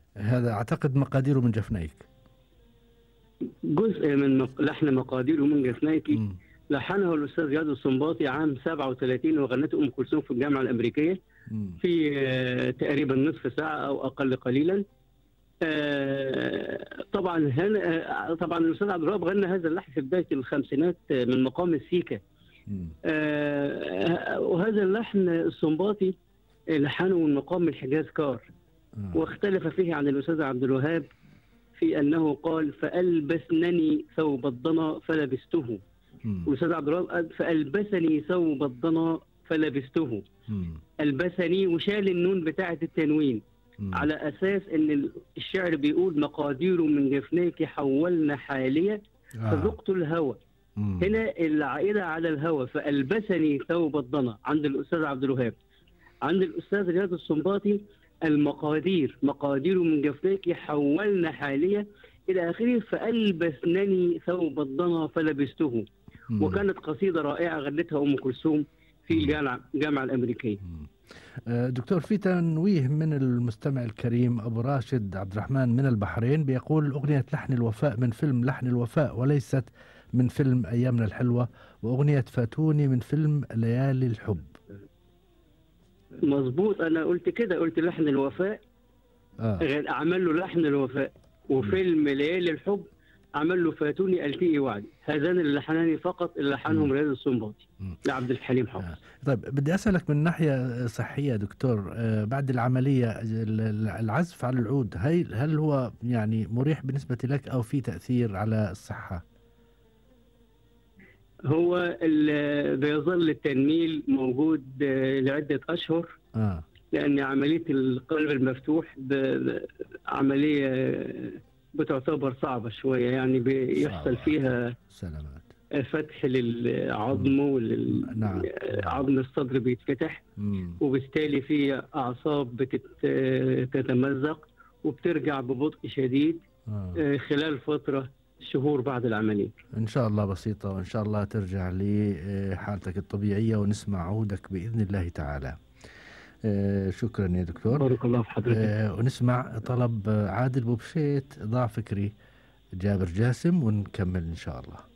هذا أعتقد مقاديره من جفنيك. جزء من لحن مقاديره من جفناكي، مم. لحنه الأستاذ رياض السنباطي عام 37 وغنته أم كلثوم في الجامعة الأمريكية مم. في تقريبا نصف ساعة أو أقل قليلا. طبعا هنا طبعا الأستاذ عبد الوهاب غنى هذا اللحن في بداية الخمسينات من مقام السيكا. مم. وهذا اللحن السنباطي لحنه من مقام الحجاز كار، واختلف فيه عن الأستاذ عبد الوهاب في أنه قال فألبسنني ثوب الضنا فلبسته، والأستاذ عبد الوهاب قال فألبسني ثوب الضنا فلبسته. ألبسني وشال النون بتاعة التنوين على أساس أن الشعر بيقول مقادير من جفناك حولنا حالية فذقت الهوى. هنا العائلة على الهوى، فألبسني ثوب الضنا عند الأستاذ عبد الوهاب. عند الأستاذ رياض السنباطي المقادير مقادير من جفناك حولنا حالية إلى آخره، فألبسنني ثوب الضنا فلبسته. وكانت قصيدة رائعة غنتها أم كلثوم في الجامعة الأمريكية. دكتور، في تنويه من المستمع الكريم أبو راشد عبد الرحمن من البحرين، بيقول أغنية لحن الوفاء من فيلم لحن الوفاء وليست من فيلم أيامنا الحلوة، وأغنية فاتوني من فيلم ليالي الحب. مظبوط، أنا قلت كده، قلت لحن الوفاء عمل له لحن الوفاء، وفيلم ليالي الحب عمل له فاتوني ألتقي وعدي. هذان اللحنان فقط اللي لحنهم رياض السنباطي لعبد الحليم حافظ. طيب بدي أسألك من ناحية صحية دكتور، بعد العملية العزف على العود هل هو يعني مريح بالنسبة لك أو في تأثير على الصحة؟ هو بيظل التنميل موجود لعدة أشهر، لأن عملية القلب المفتوح عملية بتعتبر صعبة شوية، يعني بيحصل فيها سلامات فتح للعظم عظم الصدر بيتفتح، وبالتالي في أعصاب بتتمزق وبترجع ببطء شديد خلال فترة شهور بعد العملية. إن شاء الله بسيطة، وإن شاء الله ترجع لحالتك الطبيعية ونسمع عودك بإذن الله تعالى. شكرا يا دكتور، بارك الله في حضرتك. ونسمع طلب عادل بوبشيت ضاع فكري جابر جاسم ونكمل إن شاء الله.